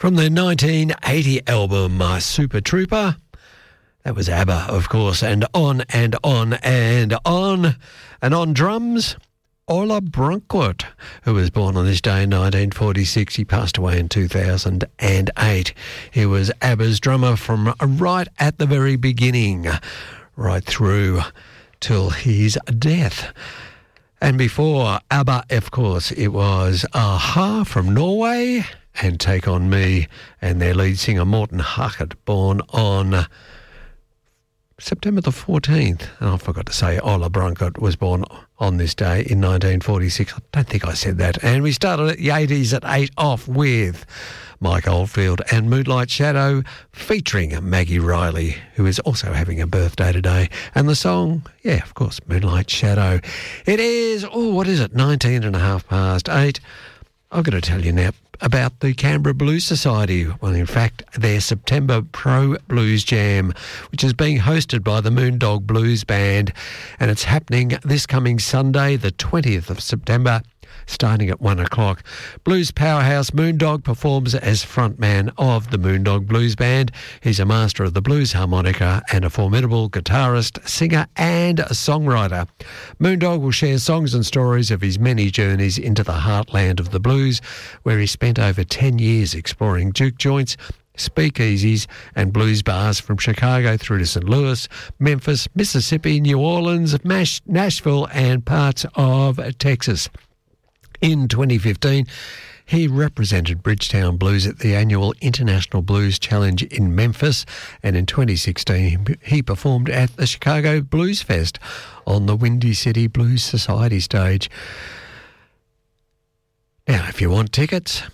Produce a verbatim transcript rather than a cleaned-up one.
From their nineteen eighty album, My Super Trooper. That was ABBA, of course, and on and on and on. And on drums, Ola Brunkert, who was born on this day in nineteen forty-six. He passed away in two thousand eight. He was ABBA's drummer from right at the very beginning, right through till his death. And before ABBA, of course, it was a-ha from Norway and Take On Me, and their lead singer Morten Harket, born on September the fourteenth. And I forgot to say Ola Brunkert was born on this day in nineteen forty-six. I don't think I said that. And we started at the eighties at eight off with Mike Oldfield and Moonlight Shadow featuring Maggie Riley, who is also having a birthday today. And the song, yeah, of course, Moonlight Shadow. It is, oh, what is it, nineteen and a half past eight. I've got to tell you now about the Canberra Blues Society. Well, in fact, their September Pro Blues Jam, which is being hosted by the Moondog Blues Band, and it's happening this coming Sunday, the twentieth of September, starting at one o'clock. Blues powerhouse Moondog performs as frontman of the Moondog Blues Band. He's a master of the blues harmonica and a formidable guitarist, singer and a songwriter. Moondog will share songs and stories of his many journeys into the heartland of the blues, where he spent over ten years exploring juke joints, speakeasies and blues bars from Chicago through to Saint Louis, Memphis, Mississippi, New Orleans, Nashville and parts of Texas. In twenty fifteen, he represented Bridgetown Blues at the annual International Blues Challenge in Memphis, and in twenty sixteen he performed at the Chicago Blues Fest on the Windy City Blues Society stage. Now, if you want tickets,